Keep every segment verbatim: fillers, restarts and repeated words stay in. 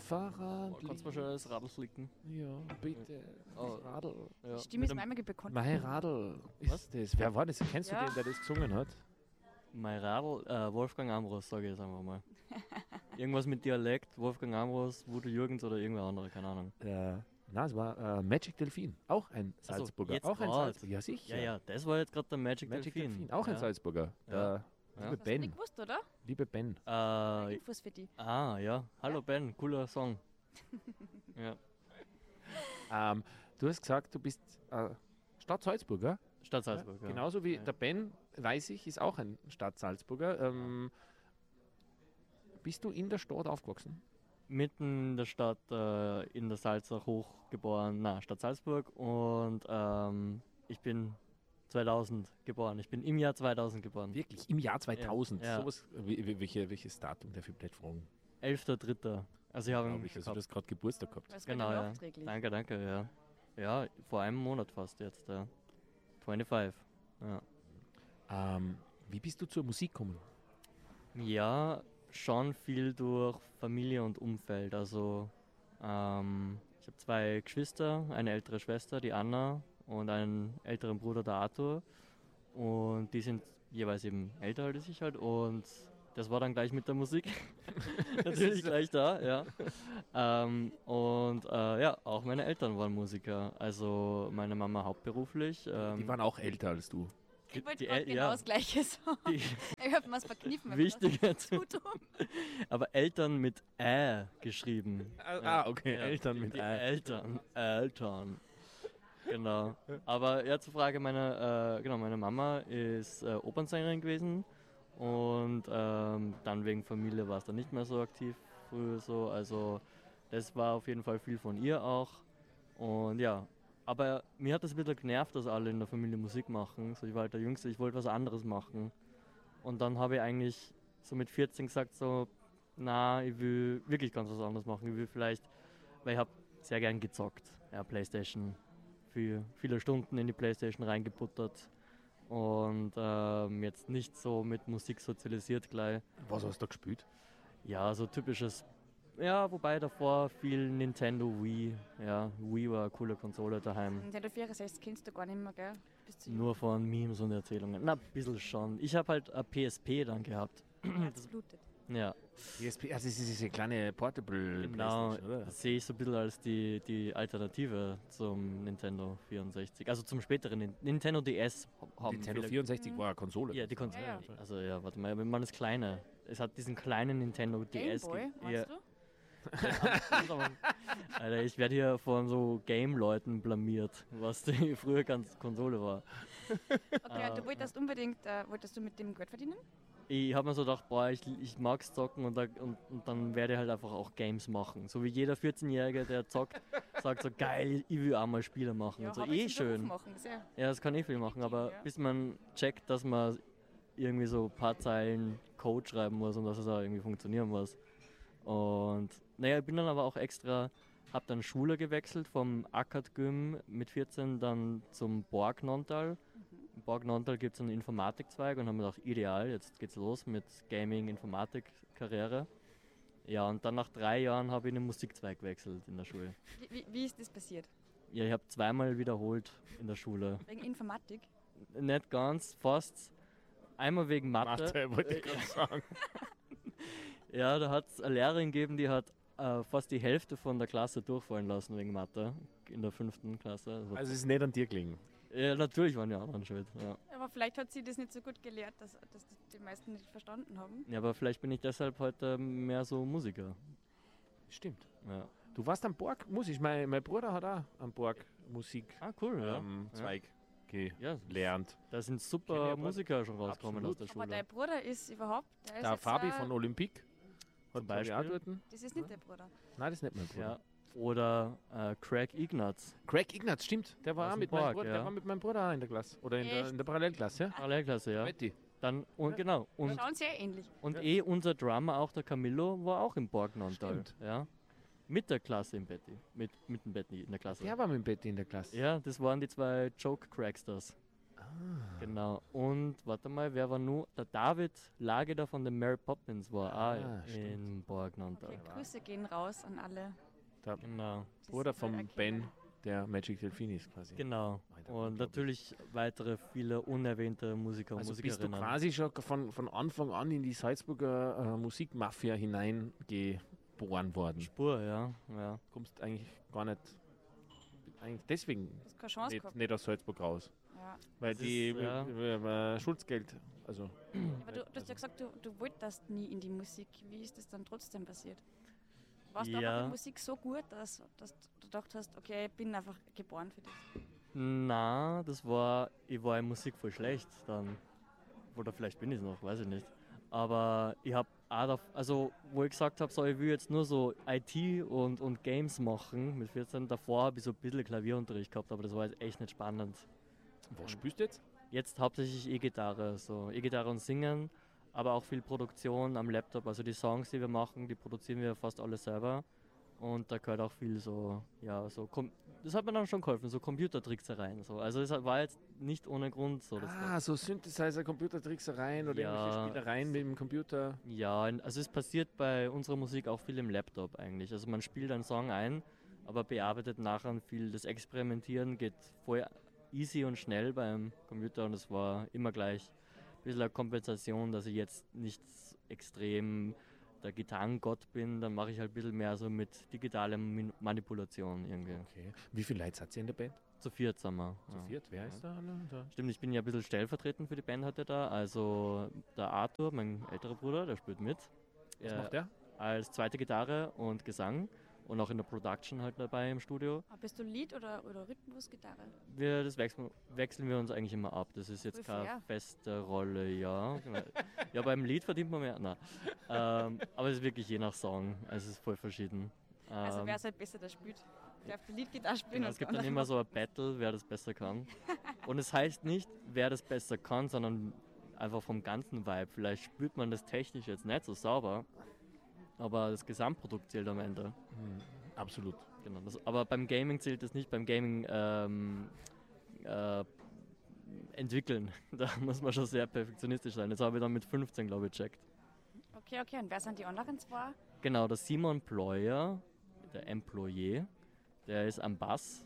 Fahrrad. Oh, kannst du mir schon das Radl flicken? Ja, bitte. Oh. Radl. Ja. Die Stimme ist mir einmal bekannt. Mein Radl. Ist das? Wer war das? Kennst Ja. du den, der das gesungen hat? Mein Radl, äh, Wolfgang Ambros, sage ich jetzt einfach mal. Irgendwas mit Dialekt, Wolfgang Ambros, Wudo Jürgens oder irgendwer andere, keine Ahnung. Ja. Na, es war äh, Magic Delfin. Auch ein Salzburger. jetzt auch ein grad. Salzburger. Ja, sicher. Ja, ja, das war jetzt gerade der Magic, Magic Delfin. Delfin. Auch ja. ein Salzburger. Ja. Der Ja. liebe Das hast du Ben. nicht gewusst, oder? Liebe Ben. Äh, Infos für die. ah, ja. Hallo Ben, cooler Song. ja. Ähm, du hast gesagt, du bist äh, Stadt Salzburger. Stadt Salzburg, ja. Genauso wie Ja. der Ben, weiß ich, ist auch ein Stadt Salzburger. Ähm, bist du in der Stadt aufgewachsen? Mitten in der Stadt, äh, in der Salzach hochgeboren, na, Stadt Salzburg. Und ähm, ich bin zweitausend geboren. Ich bin im Jahr zweitausend geboren. Wirklich? Im Jahr zweitausend? Ja. Sowas, wie, wie, welche, welches Datum darf ich vielleicht fragen? elfter dritter Also ich habe Glaube ich, also du hast gerade Geburtstag gehabt. Das Genau, war ja. nachträglich. Danke, danke, ja. Ja, vor einem Monat fast jetzt, ja. fünfundzwanzig Ja. Ähm, wie bist du zur Musik gekommen? Ja, schon viel durch Familie und Umfeld. Also ähm, ich habe zwei Geschwister, eine ältere Schwester, die Anna, und einen älteren Bruder, der Arthur. Und die sind jeweils eben älter als ich halt. Und das war dann gleich mit der Musik. Natürlich gleich da, ja. Ähm, und äh, ja, auch meine Eltern waren Musiker. Also meine Mama hauptberuflich. Ähm, Die waren auch älter als du. Ich wollte die gerade El- genau ja. das Gleiche sagen. Die- Ich habe mir es verkniffen. aber Wichtig das jetzt. ist zu dumm. Aber Eltern mit Ä geschrieben. Ah, okay, Ja, Eltern die, mit die Ä. Eltern. Eltern. Genau. Aber ja, zur Frage, meine, äh, genau, meine Mama ist äh, Opernsängerin gewesen und ähm, dann wegen Familie war es dann nicht mehr so aktiv früher so. Also das war auf jeden Fall viel von ihr auch. Und ja, aber mir hat das ein bisschen genervt, dass alle in der Familie Musik machen. So, ich war halt der Jüngste, ich wollte was anderes machen. Und dann habe ich eigentlich so mit vierzehn gesagt, so, na, ich will wirklich ganz was anderes machen. Ich will vielleicht, weil ich habe sehr gern gezockt, ja, Playstation, viel, viele Stunden in die Playstation reingebuttert und ähm, jetzt nicht so mit Musik sozialisiert gleich. Was hast du gespielt? Ja, so typisches, ja, wobei davor viel Nintendo Wii, ja, Wii war eine coole Konsole daheim. Nintendo vierundsechzig kennst du gar nicht mehr, gell? Bist du Nur von Memes und Erzählungen. Na, ein bisschen schon. Ich habe halt eine P S P dann gehabt. das blutet. Ja, P S P, also das ist diese kleine Portable genau. Playstation, oder? Das sehe ich so ein bisschen als die, die Alternative zum Nintendo vierundsechzig. Also zum späteren Nin- Nintendo D S haben Nintendo viele- vierundsechzig war eine Konsole. Ja, die Konsole. Ja, ja. Also ja, warte mal, wenn man das kleine. Es hat diesen kleinen Nintendo D S. Gameboy, ge- meinst ja. du? Alter, ich werde hier von so Game-Leuten blamiert, was die früher ganz Konsole war. Okay, und du wolltest unbedingt, äh, wolltest du mit dem Geld verdienen? Ich habe mir so gedacht, boah, ich, ich mag's zocken und, da, und, und dann werde ich halt einfach auch Games machen. So wie jeder vierzehn-Jährige, der zockt, sagt so, geil, ich will auch mal Spiele machen. und so, aber eh jetzt einen Beruf schön. Machen, das ist ja Ja, das kann eh viel machen, aber ja. bis man checkt, dass man irgendwie so ein paar Zeilen Code schreiben muss und dass es auch irgendwie funktionieren muss. Und naja, ich bin dann aber auch extra, habe dann Schule gewechselt vom Ackert Gym mit vierzehn dann zum Borg Nontal. Im Borg Nontal gibt es einen Informatikzweig und haben mir gedacht, ideal, jetzt geht's los mit Gaming, Informatik, Karriere. Ja, und dann nach drei Jahren habe ich in den Musikzweig gewechselt in der Schule. Wie, wie, wie ist das passiert? Ja, ich habe zweimal wiederholt in der Schule. Wegen Informatik? Nicht ganz, fast. Einmal wegen Mathe. Mathe, wollte ich gerade sagen. Ja, da hat es eine Lehrerin gegeben, die hat äh, fast die Hälfte von der Klasse durchfallen lassen wegen Mathe in der fünften Klasse. Also, Also es ist nicht an dir gelegen. ja, natürlich waren die anderen schuld. Ja. Aber vielleicht hat sie das nicht so gut gelehrt, dass, dass das die meisten nicht verstanden haben. ja, aber vielleicht bin ich deshalb heute mehr so Musiker. Stimmt. Ja. Du warst am Borg Musik. Mein, mein Bruder hat auch am Borg Musik Ah, cool, ja. ähm, Zweig Ja, gelernt. da sind Kenn ich super aber. Musiker schon rausgekommen Absolut. aus der Aber Schule. dein Bruder ist überhaupt, der ist Der jetzt, Fabi äh, von Olympique hat Beispiel. Beispiel auch dort. das ist nicht der Bruder. Nein, das ist nicht mein Bruder. Ja. Oder äh, Craig Ignatz, Craig Ignatz, stimmt. Der war, Aus auch dem mit meinem Borg, Bruder, ja. der war mit meinem Bruder auch in der Klasse. Oder in der, Echt? in der Parallelklasse, ja? Parallelklasse, ja. Betty. Dann, und genau, und, Schauen sehr ähnlich. und eh unser Drummer, auch der Camillo, war auch im Borg Nontal. Stimmt. Ja. Mit der Klasse im Betty. Mit, mit dem Betty in der Klasse. Der war mit dem Betty in der Klasse. Ja, das waren die zwei Joke Cracksters. Ah, Genau. Und warte mal, wer war nur? Der David Lageder von den Mary Poppins war Ah, auch stimmt. in Borgnant. Okay, Grüße gehen raus an alle. Der Genau. die Bruder sie bald vom erkennen. Ben, der Magic Delfinis quasi. Genau. Alter, Und unglaublich. natürlich weitere viele unerwähnte Musiker und Also bist du Musikerinnen. quasi schon von, von Anfang an in die Salzburger äh, Musikmafia hineingeboren worden. Spur, ja. ja. Kommst eigentlich gar nicht, eigentlich deswegen Du hast keine Chance nicht, gehabt. nicht aus Salzburg raus. Ja. Weil Das die ist, ja. äh, äh, Schulzgeld, also Aber du, du hast ja gesagt, du, du wolltest nie in die Musik. Wie ist das dann trotzdem passiert? Warst du Ja. einfach in Musik so gut, dass, dass du gedacht hast, okay, ich bin einfach geboren für das? Na, das war, ich war in Musik voll schlecht dann. Oder vielleicht bin ich es noch, weiß ich nicht. Aber ich habe auch, da, also wo ich gesagt habe, so, ich will jetzt nur so I T und, und Games machen mit vierzehn, davor habe ich so ein bisschen Klavierunterricht gehabt, aber das war jetzt echt nicht spannend. was spielst du jetzt? Jetzt hauptsächlich E-Gitarre, so E-Gitarre und Singen, aber auch viel Produktion am Laptop. Also die Songs, die wir machen, die produzieren wir fast alle selber. Und da gehört auch viel so, ja, so, kom- das hat mir dann schon geholfen, so Computertricksereien. So. Also es war jetzt nicht ohne Grund so. Das war, Ah, so Synthesizer, Computertricksereien oder Ja. irgendwelche Spielereien mit dem Computer. ja, in- also es passiert bei unserer Musik auch viel im Laptop eigentlich. Also man spielt einen Song ein, aber bearbeitet nachher viel. Das Experimentieren geht voll easy und schnell beim Computer und es war immer gleich ein bisschen eine Kompensation, dass ich jetzt nicht extrem der Gitarrengott bin, dann mache ich halt ein bisschen mehr so mit digitaler Min- Manipulation irgendwie. Okay. Wie viele Leute seid ihr in der Band? Zu viert sind wir. Zu ja. viert? Wer ist da alle? Da? Stimmt, ich bin ja ein bisschen stellvertretend für die Band heute da. Also der Arthur, mein älterer Bruder, der spielt mit. Was Er macht der? als zweite Gitarre und Gesang und auch in der Production halt dabei im Studio. Aber bist du Lied oder, oder Rhythmusgitarre? Wir, das wechseln, wechseln wir uns eigentlich immer ab. Das ist jetzt Voll keine fair. feste Rolle, ja. Genau. Ja, beim Lied verdient man mehr. Nein. Ähm, aber es ist wirklich je nach Song. Also es ist voll verschieden. Also Ähm, wer es halt besser der spielt. Der auf die Leadgitarre spielen Genau, als es gibt der dann andere. immer so ein Battle, wer das besser kann. Und es heißt nicht, wer das besser kann, sondern einfach vom ganzen Vibe. Vielleicht spürt man das technisch jetzt nicht so sauber, aber das Gesamtprodukt zählt am Ende. Hm, absolut. Genau, das, aber beim Gaming zählt das nicht. Beim Gaming ähm, äh, entwickeln, da muss man schon sehr perfektionistisch sein. Das habe ich dann mit fünfzehn, glaube ich, gecheckt. Okay, okay. Und wer sind die anderen zwei? Genau, der Simon Pleuer, der Employee, der ist am Bass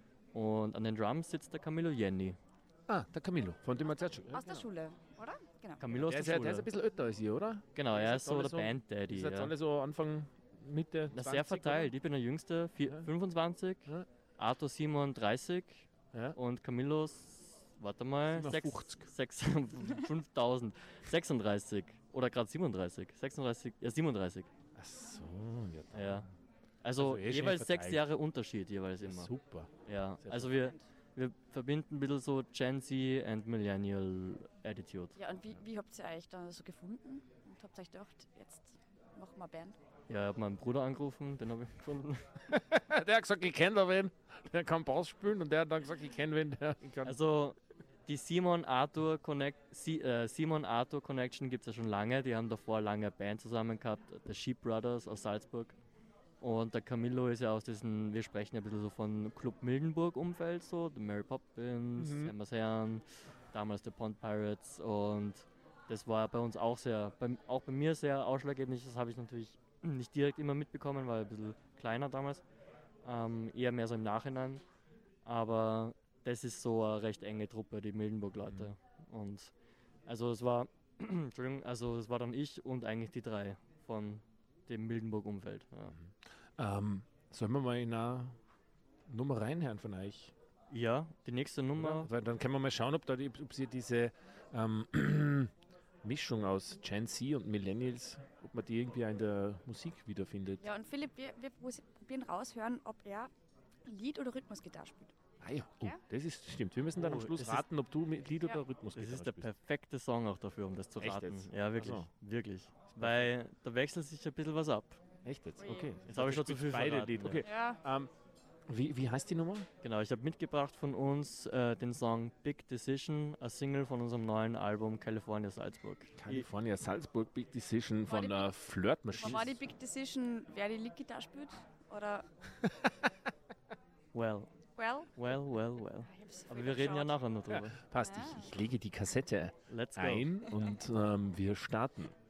und an den Drums sitzt der Camillo Jenny. Ah, der Camillo, von dem erzählt schon. Aus der Schule, oder? Genau. Camillo aus Der ist, der ja, der ist Schule. ein bisschen älter als ihr, oder? Genau, Ihr er seid ist so alle der so- Band-Daddy. Ihr seid Ja. alle so Anfang, Mitte Na, zwanzig, sehr verteilt. Ich bin der Jüngste, vier, Ja. fünfundzwanzig, Ja. Arthur Simon dreißig Oder? Ja. und Camillos, warte mal, siebenundfünfzig. sechs, fünftausend, sechsunddreißig oder gerade siebenunddreißig, sechsunddreißig, ja siebenunddreißig. Ach so, ja. dann. Ja. Also, Also eh schön jeweils sechs verteilt. Jahre Unterschied jeweils Ja, immer. super. Ja, Sehr also wir, wir verbinden ein bisschen so Gen Z and Millennial Attitude. Ja, und wie, wie habt ihr euch da so gefunden? Und habt ihr euch gedacht, jetzt machen wir eine Band? Ja, ich habe meinen Bruder angerufen, den habe ich gefunden. Der hat gesagt, ich kenne da wen, der kann Bass spielen und der hat dann gesagt, ich kenne wen, der kann. Also die Simon Arthur Connect, Si- äh, Simon Arthur Connection gibt es ja schon lange. Die haben davor lange eine Band zusammen gehabt, The Sheep Brothers aus Salzburg. Und der Camillo ist ja aus diesem, wir sprechen ja ein bisschen so von Club Mildenburg-Umfeld, so, The Mary Poppins, Mhm. Emma's Herren, damals The Pond Pirates. Und das war bei uns auch sehr, bei, auch bei mir sehr ausschlaggebend. Das habe ich natürlich nicht direkt immer mitbekommen, war ein bisschen kleiner damals. Ähm, eher mehr so im Nachhinein. Aber das ist so eine recht enge Truppe, die Mildenburg-Leute. Und also es war, Entschuldigung, also es war dann ich und eigentlich die drei von dem Mildenburg-Umfeld. Ja. Ähm, sollen wir mal in eine Nummer reinhören von euch? Ja, die nächste Nummer. Oder? Weil dann können wir mal schauen, ob, da die, ob sie diese ähm, Mischung aus Gen Z und Millennials, ob man die irgendwie auch in der Musik wiederfindet. Ja, und Philipp, wir, wir probieren raushören, ob er Lied- oder Rhythmusgitarre spielt. Ah ja, oh, Ja? das ist stimmt. Wir müssen dann am Oh, Schluss das ist- raten, ob du mit Lied Ja. oder Rhythmus Das ist der perfekte Song auch dafür, um das zu Echt raten. jetzt? Ja, wirklich. Ach Wirklich. Weil da wechselt sich ein bisschen was ab. Echt jetzt? Ui. Okay. Jetzt habe ich schon zu spielt viel beide verraten, Lied. ja. Okay. Ja, Ähm, wie, wie heißt die Nummer? Genau, ich habe mitgebracht von uns äh, den Song Big Decision, ein Single von unserem neuen Album California Salzburg. California Salzburg Big Decision War von die der Flirt Machine. war die Big Decision, wer die Leadgitarre spielt? Oder Well, Well, Well, well, well. ich hab's Aber voll wir reden ja geschaut. nachher noch Ja, drüber. passt, Ja. ich, ich lege die Kassette Let's go. ein und ähm, wir starten.